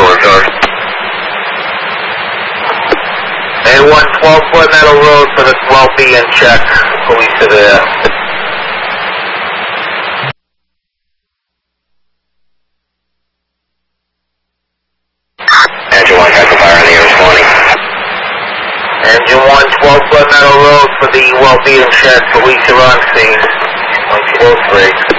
regard. A1 12-foot metal road for the well-being check. Police are there. Engine 1, check the fire on the air responding. Engine 1, 12-foot metal road for the well-being check. Police are on scene. 143.